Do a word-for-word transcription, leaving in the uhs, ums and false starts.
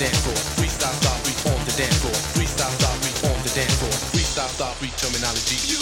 dance floor. Freestyle style, free on the dance floor. Freestyle style, free on the dance floor. Freestyle style, free terminology.